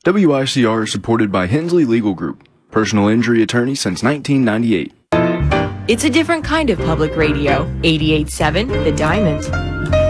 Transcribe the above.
WICR is supported by Hensley Legal Group, personal injury attorney since 1998. It's a different kind of public radio. 88.7 The Diamond.